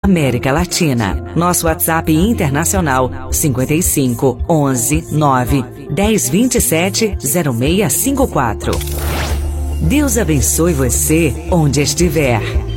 América Latina. Nosso WhatsApp internacional 55 11 9 10 27 0654. Deus abençoe você onde estiver.